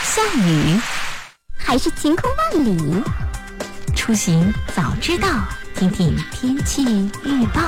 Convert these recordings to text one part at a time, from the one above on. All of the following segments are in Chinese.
下雨还是晴空万里？出行早知道，听听天气预报。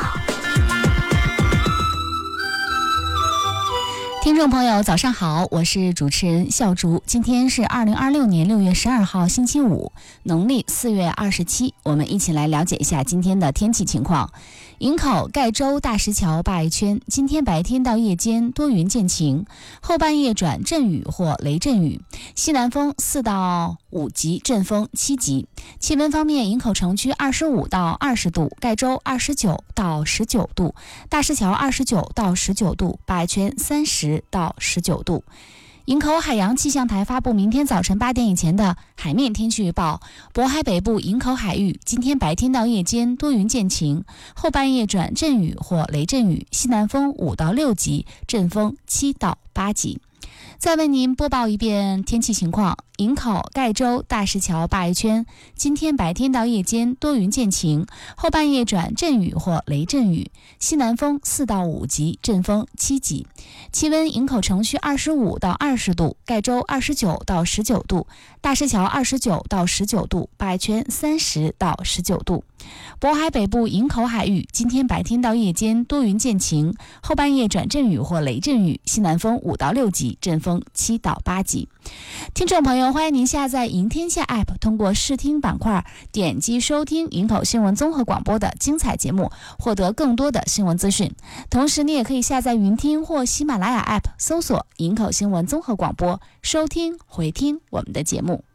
听众朋友早上好，我是主持人笑竹。今天是2026年6月12号星期五，农历4月27，我们一起来了解一下今天的天气情况。营口盖州大石桥八爱圈，今天白天到夜间多云见晴，后半夜转阵雨或雷阵雨，西南风4到5级，阵风7级。气温方面，营口城区25到20度，盖州29到19度，大石桥29到19度，八爱圈30到19度。营口海洋气象台发布明天早晨8点以前的海面天气预报：渤海北部营口海域今天白天到夜间多云见晴，后半夜转阵雨或雷阵雨，西南风5到6级，阵风7到8级。再为您播报一遍天气情况：营口盖州大石桥八爱圈今天白天到夜间多云见晴，后半夜转阵雨或雷阵雨，西南风4到5级，阵风7级。气温：营口城区25到20度，盖州29到19度，大石桥29到19度，八爱圈30到19度。渤海北部营口海域今天白天到夜间多云见晴，后半夜转阵雨或雷阵雨，西南风5到6级，阵风7到8级。听众朋友，欢迎您下载赢天下 App， 通过视听板块点击收听营口新闻综合广播的精彩节目，获得更多的新闻资讯。同时你也可以下载云听或喜马拉雅 App， 搜索营口新闻综合广播，收听回听我们的节目。